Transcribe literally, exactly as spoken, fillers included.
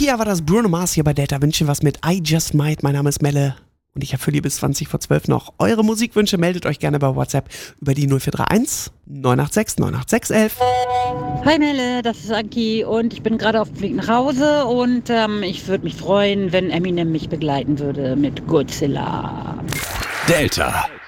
Utopia war das Bruno Mars hier bei Delta. Wünsche was mit I Just Might. Mein Name ist Melle und ich erfülle bis zwanzig vor zwölf noch eure Musikwünsche. Meldet euch gerne bei WhatsApp über die null vier drei eins neun acht sechs neun acht sechs elf. Hi Melle, das ist Anki und ich bin gerade auf dem Weg nach Hause und ähm, ich würde mich freuen, wenn Eminem mich begleiten würde mit Godzilla. Delta.